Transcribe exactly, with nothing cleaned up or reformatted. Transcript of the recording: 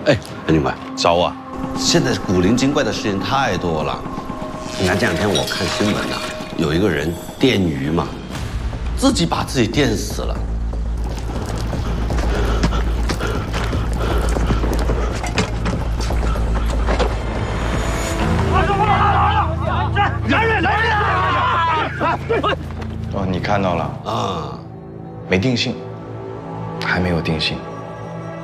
哎，陈警官， 找我？ 现在古灵精怪的事情太多了。你看这两天我看新闻呐、啊，有一个人电鱼嘛，自己把自己电死了。 来人来人！哦，你看到了啊？没定性，还没有定性。